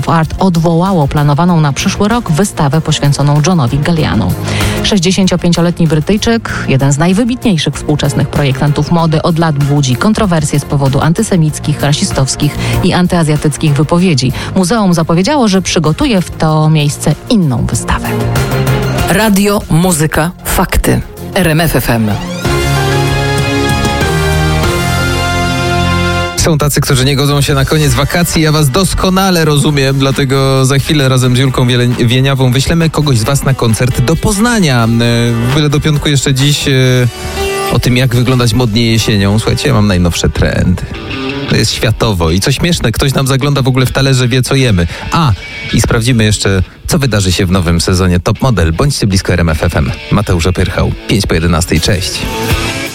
of Art odwołało planowaną na przyszły rok wystawę poświęconą Johnowi Galliano. 65-letni Brytyjczyk, jeden z najwybitniejszych współczesnych projektantów mody, od lat budzi kontrowersje z powodu antysemickich, rasistowskich i antyazjatyckich wypowiedzi. Muzeum zapowiedziało, że przygotuje w to miejsce inną wystawę. Radio, muzyka, fakty. RMF FM. Są tacy, którzy nie godzą się na koniec wakacji. Ja was doskonale rozumiem, dlatego za chwilę razem z Julką Wieniawą wyślemy kogoś z was na koncert do Poznania. Byle do piątku jeszcze dziś o tym, jak wyglądać modnie jesienią. Słuchajcie, ja mam najnowsze trendy. To jest światowo i co śmieszne, ktoś nam zagląda w ogóle w talerze, wie co jemy. I sprawdzimy jeszcze, co wydarzy się w nowym sezonie Top Model. Bądźcie blisko RMF FM. Mateusz Opyrchał, 5 po 11. Cześć.